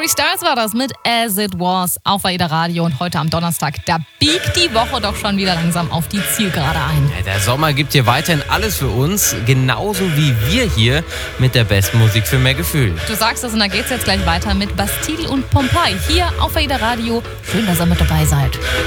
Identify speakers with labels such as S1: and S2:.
S1: Harry Styles war das mit As It Was auf AIDA Radio und heute am Donnerstag, da biegt die Woche doch schon wieder langsam auf die Zielgerade ein.
S2: Ja, der Sommer gibt hier weiterhin alles für uns, genauso wie wir hier mit der besten Musik für mehr Gefühl.
S1: Du sagst es und da geht's jetzt gleich weiter mit Bastille und Pompeii hier auf AIDA Radio. Schön, dass ihr mit dabei seid.